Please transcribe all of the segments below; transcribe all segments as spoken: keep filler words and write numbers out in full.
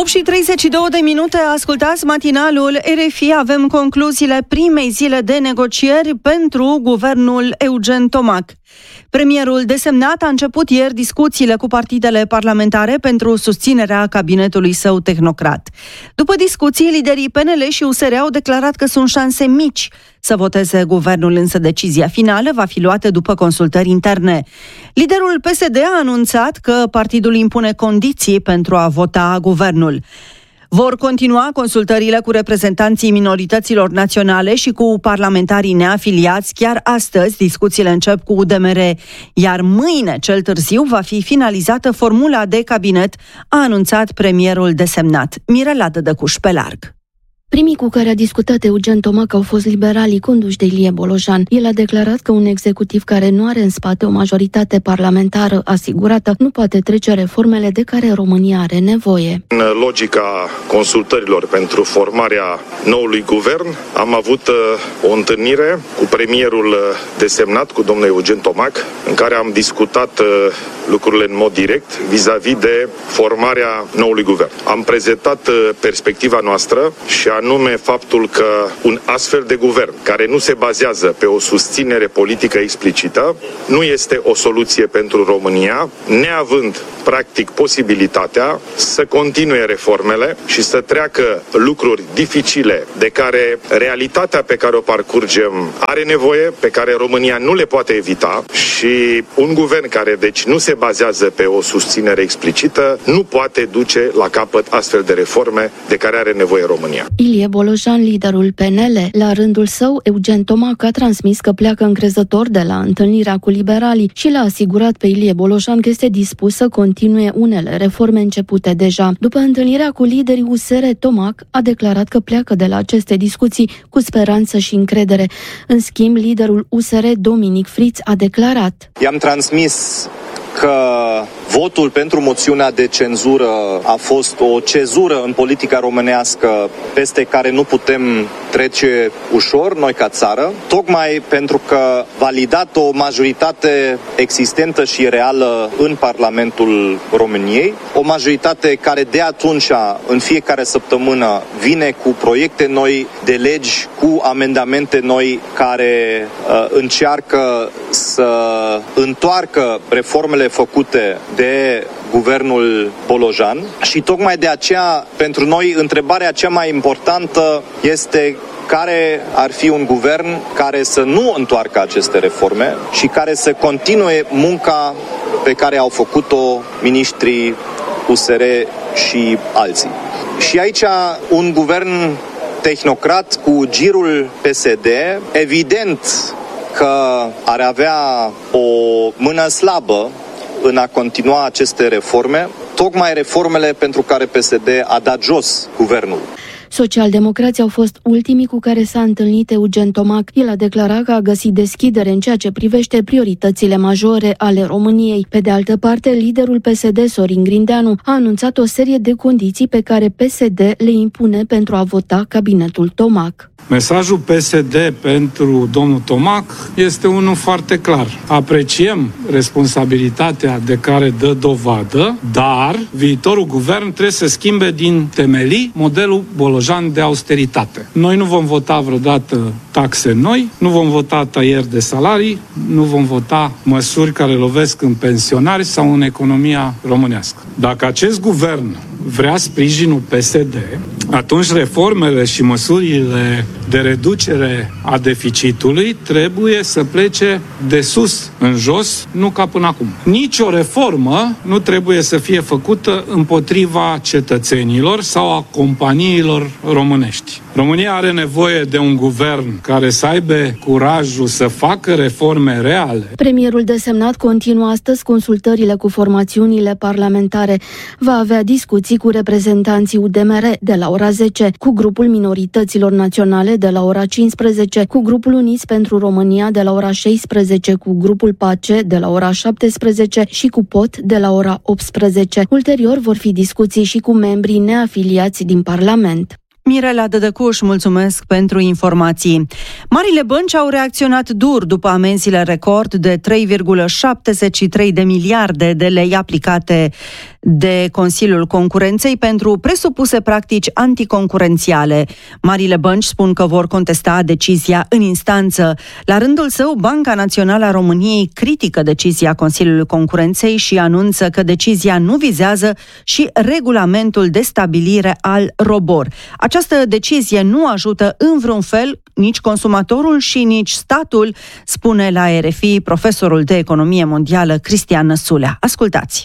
opt și treizeci și două de minute, ascultați matinalul R F I. Avem concluziile primei zile de negocieri pentru guvernul Eugen Tomac. Premierul desemnat a început ieri discuțiile cu partidele parlamentare pentru susținerea cabinetului său tehnocrat. După discuții, liderii P N L și U S R au declarat că sunt șanse mici să voteze guvernul, însă decizia finală va fi luată după consultări interne. Liderul P S D a anunțat că partidul impune condiții pentru a vota guvernul. Vor continua consultările cu reprezentanții minorităților naționale și cu parlamentarii neafiliați. Chiar astăzi discuțiile încep cu U D M R, iar mâine, cel târziu, va fi finalizată formula de cabinet, a anunțat premierul desemnat. Mirela Dădăcuș pe larg. Primii cu care a discutat Eugen Tomac au fost liberalii conduși de Ilie Bolojan. El a declarat că un executiv care nu are în spate o majoritate parlamentară asigurată nu poate trece reformele de care România are nevoie. În logica consultărilor pentru formarea noului guvern, am avut o întâlnire cu premierul desemnat, cu domnul Eugen Tomac, în care am discutat lucrurile în mod direct vis-a-vis de formarea noului guvern. Am prezentat perspectiva noastră și anume faptul că un astfel de guvern care nu se bazează pe o susținere politică explicită nu este o soluție pentru România, neavând practic posibilitatea să continue reformele și să treacă lucruri dificile de care realitatea pe care o parcurgem are nevoie, pe care România nu le poate evita, și un guvern care deci nu se bazează pe o susținere explicită nu poate duce la capăt astfel de reforme de care are nevoie România. Ilie Bolojan, liderul P N L, la rândul său, Eugen Tomac a transmis că pleacă încrezător de la întâlnirea cu liberalii și l-a asigurat pe Ilie Bolojan că este dispus să continue unele reforme începute deja. După întâlnirea cu liderii U S R, Tomac a declarat că pleacă de la aceste discuții cu speranță și încredere. În schimb, liderul U S R, Dominic Friț, a declarat: I-am transmis că votul pentru moțiunea de cenzură a fost o cezură în politica românească peste care nu putem trece ușor noi ca țară, tocmai pentru că validat o majoritate existentă și reală în Parlamentul României, o majoritate care de atunci, în fiecare săptămână, vine cu proiecte noi de legi, cu amendamente noi care uh, încearcă să întoarcă reformele făcute de guvernul Bolojan. Și tocmai de aceea, pentru noi, întrebarea cea mai importantă este care ar fi un guvern care să nu întoarcă aceste reforme și care să continue munca pe care au făcut-o miniștrii U S R și alții. Și aici un guvern tehnocrat cu girul P S D, evident că ar avea o mână slabă în a continua aceste reforme, tocmai reformele pentru care P S D a dat jos guvernul. Socialdemocrații au fost ultimii cu care s-a întâlnit Eugen Tomac. El a declarat că a găsit deschidere în ceea ce privește prioritățile majore ale României. Pe de altă parte, liderul P S D, Sorin Grindeanu, a anunțat o serie de condiții pe care P S D le impune pentru a vota cabinetul Tomac. Mesajul P S D pentru domnul Tomac este unul foarte clar. Apreciem responsabilitatea de care dă dovadă, dar viitorul guvern trebuie să schimbe din temelii modelul Bolojan de austeritate. Noi nu vom vota vreodată taxe noi, nu vom vota tăieri de salarii, nu vom vota măsuri care lovesc în pensionari sau în economia românească. Dacă acest guvern vrea sprijinul P S D, atunci reformele și măsurile de reducere a deficitului trebuie să plece de sus în jos, nu ca până acum. Nici o reformă nu trebuie să fie făcută împotriva cetățenilor sau a companiilor românești. România are nevoie de un guvern care să aibă curajul să facă reforme reale. Premierul desemnat continuă astăzi consultările cu formațiunile parlamentare. Va avea discuții cu reprezentanții U D M R de la ora zece, cu grupul minorităților naționale de la ora cincisprezece, cu grupul Uniți pentru România de la ora șaisprezece, cu grupul Pace de la ora șaptesprezece și cu P O T de la ora optsprezece. Ulterior vor fi discuții și cu membrii neafiliați din Parlament. Mirela Dădăcuș, mulțumesc pentru informații. Marile bănci au reacționat dur după amenziile record de trei virgulă șaptezeci și trei de miliarde de lei aplicate de Consiliul Concurenței pentru presupuse practici anticoncurențiale. Marile bănci spun că vor contesta decizia în instanță. La rândul său, Banca Națională a României critică decizia Consiliului Concurenței și anunță că decizia nu vizează și regulamentul de stabilire al ROBOR. Această decizie nu ajută în vreun fel nici consumatorul și nici statul, spune la R F I profesorul de economie mondială Cristian Năsulea. Ascultați!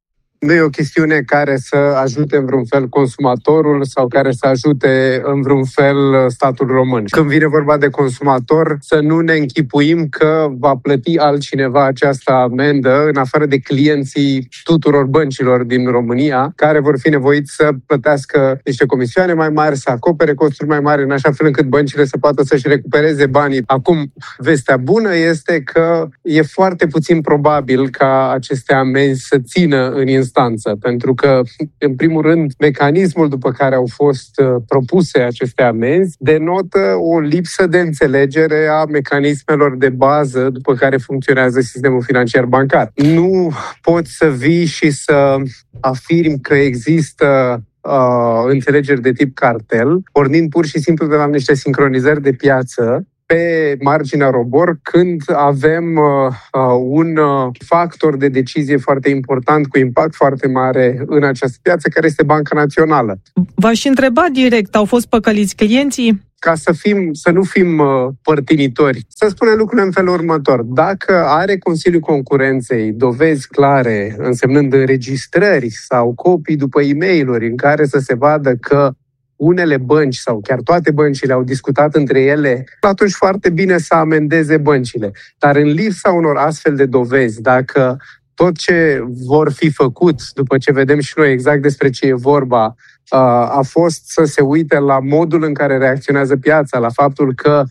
Nu e o chestiune care să ajute în vreun fel consumatorul sau care să ajute în vreun fel statul român. Când vine vorba de consumator, să nu ne închipuim că va plăti altcineva această amendă, în afară de clienții tuturor băncilor din România, care vor fi nevoiți să plătească niște comisioane mai mari, să acopere costuri mai mari, în așa fel încât băncile să poată să-și recupereze banii. Acum, vestea bună este că e foarte puțin probabil ca aceste amenzi să țină în instanță. Pentru că, în primul rând, mecanismul după care au fost propuse aceste amenzi denotă o lipsă de înțelegere a mecanismelor de bază după care funcționează sistemul financiar bancar. Nu poți să vii și să afirmi că există uh, înțelegeri de tip cartel, pornind pur și simplu de la niște sincronizări de piață pe marginea ROBOR, când avem uh, uh, un uh, factor de decizie foarte important, cu impact foarte mare în această piață, care este Banca Națională. V-aș întreba direct, au fost păcăliți clienții? Ca să, fim, să nu fim uh, părtinitori, să spunem lucrurile în felul următor. Dacă are Consiliul Concurenței dovezi clare, însemnând înregistrări sau copii după e-mail-uri în care să se vadă că unele bănci sau chiar toate băncile au discutat între ele, atunci foarte bine să amendeze băncile. Dar în lipsa unor astfel de dovezi, dacă tot ce vor fi făcut, după ce vedem și noi exact despre ce e vorba, a fost să se uite la modul în care reacționează piața, la faptul că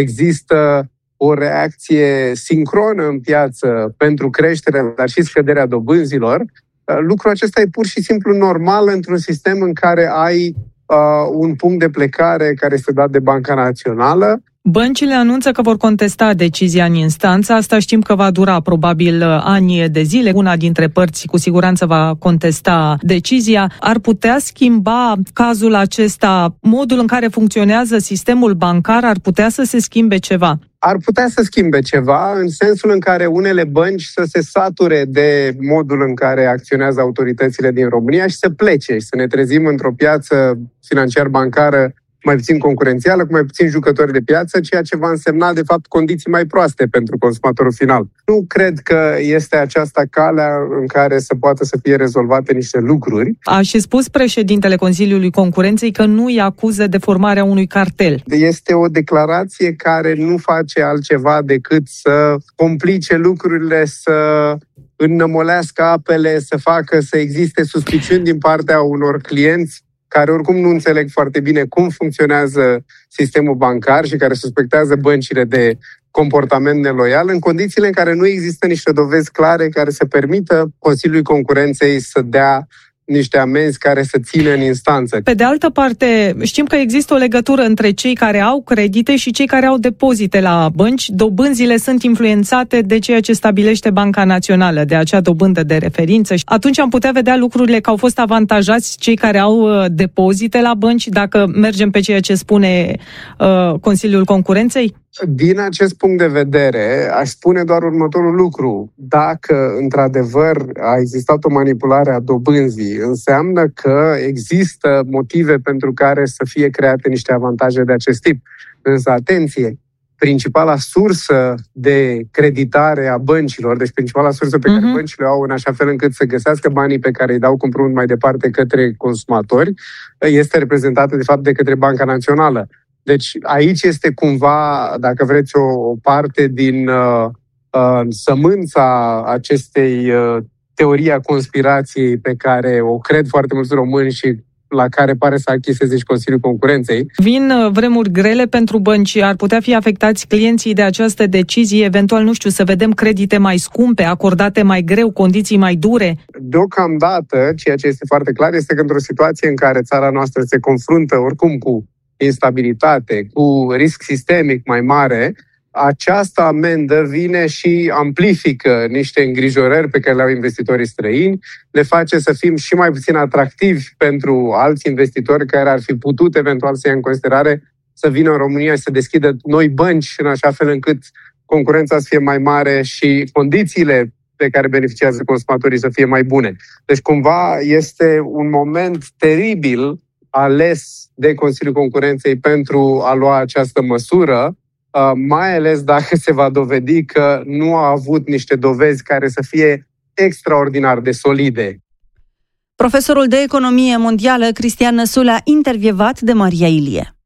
există o reacție sincronă în piață pentru creșterea, dar și scăderea dobânzilor, lucrul acesta e pur și simplu normal într-un sistem în care ai Uh, un punct de plecare care este dat de Banca Națională. Băncile anunță că vor contesta decizia în instanță. Asta știm că va dura probabil ani de zile. Una dintre părți cu siguranță va contesta decizia. Ar putea schimba cazul acesta, modul în care funcționează sistemul bancar, ar putea să se schimbe ceva? Ar putea să schimbe ceva, în sensul în care unele bănci să se sature de modul în care acționează autoritățile din România și să plece și să ne trezim într-o piață financiar-bancară mai puțin concurențială, cu mai puțin jucători de piață, ceea ce va însemna, de fapt, condiții mai proaste pentru consumatorul final. Nu cred că este aceasta calea în care să poată să fie rezolvate niște lucruri. A și spus președintele Consiliului Concurenței că nu îi acuză de formarea unui cartel. Este o declarație care nu face altceva decât să complice lucrurile, să înnămolească apele, să facă să existe suspiciuni din partea unor clienți care oricum nu înțeleg foarte bine cum funcționează sistemul bancar și care suspectează băncile de comportament neloial, în condițiile în care nu există niște dovezi clare care să permită Consiliului Concurenței să dea niște amenzi care să țină în instanță. Pe de altă parte, știm că există o legătură între cei care au credite și cei care au depozite la bănci. Dobânzile sunt influențate de ceea ce stabilește Banca Națională, de acea dobândă de referință. Atunci am putea vedea lucrurile că au fost avantajați cei care au depozite la bănci, dacă mergem pe ceea ce spune uh, Consiliul Concurenței? Din acest punct de vedere, aș spune doar următorul lucru. Dacă, într-adevăr, a existat o manipulare a dobânzii, înseamnă că există motive pentru care să fie create niște avantaje de acest tip. Însă, atenție, principala sursă de creditare a băncilor, deci principala sursă pe care uh-huh. băncile o au în așa fel încât să găsească banii pe care îi dau cu împrumut mai departe către consumatori, este reprezentată, de fapt, de către Banca Națională. Deci aici este cumva, dacă vreți, o, o parte din uh, uh, sămânța acestei uh, teorii a conspirației pe care o cred foarte mulți români și la care pare să acheseze și Consiliul Concurenței. Vin vremuri grele pentru bănci, ar putea fi afectați clienții de această decizie, eventual, nu știu, să vedem credite mai scumpe, acordate mai greu, condiții mai dure? Deocamdată, ceea ce este foarte clar este că într-o situație în care țara noastră se confruntă oricum cu instabilitate, cu risc sistemic mai mare, această amendă vine și amplifică niște îngrijorări pe care le au investitorii străini, le face să fim și mai puțin atractivi pentru alți investitori care ar fi putut eventual să ia în considerare să vină în România și să deschidă noi bănci în așa fel încât concurența să fie mai mare și condițiile pe care beneficiază consumatorii să fie mai bune. Deci cumva este un moment teribil ales de Consiliul Concurenței pentru a lua această măsură, mai ales dacă se va dovedi că nu a avut niște dovezi care să fie extraordinar de solide. Profesorul de economie mondială Cristian Năsulea, intervievat de Maria Ilie.